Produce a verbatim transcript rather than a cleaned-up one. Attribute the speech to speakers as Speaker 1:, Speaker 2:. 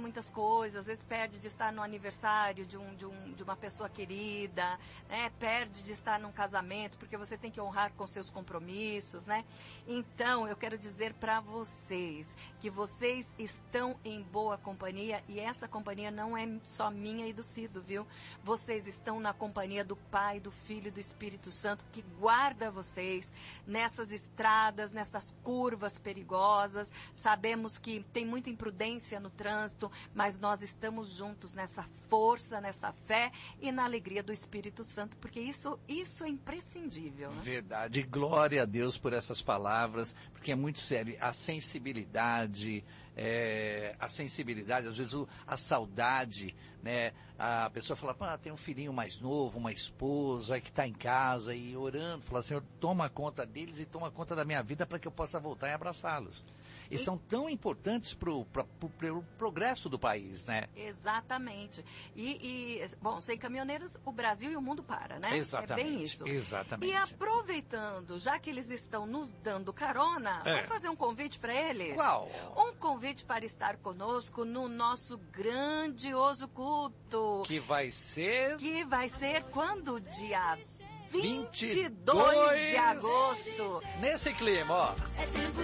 Speaker 1: muitas coisas, às vezes perde de estar no aniversário de, um, de, um, de uma pessoa querida, né? Perde de estar num casamento, porque você tem que honrar com seus compromissos, né? Então, eu quero dizer para vocês que vocês estão em boa companhia, e essa companhia não é só minha e do Cido, viu? Vocês estão na companhia do Pai, do Filho e do Espírito Santo, que guarda vocês nessas estradas, nessas curvas perigosas. Sabemos que tem muita imprudência no trânsito, mas nós estamos juntos nessa força, nessa fé e na alegria do Espírito Santo, porque isso, isso é imprescindível, né?
Speaker 2: Verdade. Glória a Deus por essas palavras, porque é muito sério. A sensibilidade, é, a sensibilidade, às vezes o, a saudade, né? A pessoa fala, ah, tem um filhinho mais novo, uma esposa que está em casa e orando, fala, Senhor, toma conta deles e toma conta da minha vida para que eu possa voltar e abraçá-los. E, e são tão importantes para o pro, pro progresso do país, né?
Speaker 1: Exatamente. E, e, bom, sem caminhoneiros, o Brasil e o mundo para, né?
Speaker 2: Exatamente.
Speaker 1: É bem isso.
Speaker 2: Exatamente.
Speaker 1: E aproveitando, já que eles estão nos dando carona,
Speaker 2: é.
Speaker 1: vamos fazer um convite para eles?
Speaker 2: Qual?
Speaker 1: Um convite para estar conosco no nosso grandioso culto.
Speaker 2: Que vai ser...
Speaker 1: Que vai ser quando? Dia vinte e dois
Speaker 2: vinte e dois
Speaker 1: de agosto.
Speaker 2: Nesse clima, ó.